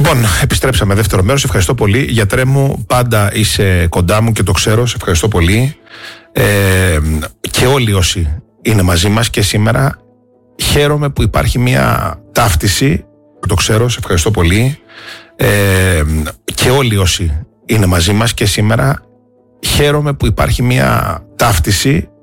Λοιπόν, επιστρέψαμε δεύτερο μέρος. Ευχαριστώ πολύ. Γιατρέ μου, πάντα είσαι κοντά μου και το ξέρω. Σε ευχαριστώ πολύ. Και όλοι όσοι είναι μαζί μας και σήμερα, χαίρομαι που υπάρχει μια ταύτιση. Το ξέρω, σε ευχαριστώ πολύ. Και όλοι όσοι είναι μαζί μας και σήμερα, χαίρομαι που υπάρχει μια ταύτιση